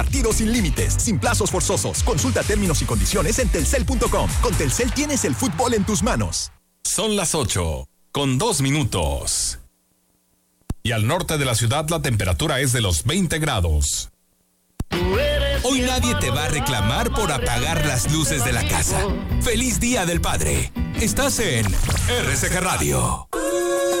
Partidos sin límites, sin plazos forzosos. Consulta términos y condiciones en telcel.com. Con Telcel tienes el fútbol en tus manos. Son las 8:02. Y al norte de la ciudad la temperatura es de los 20 grados. Hoy nadie te va a reclamar por apagar las luces de la casa. ¡Feliz Día del Padre! Estás en RCG Radio.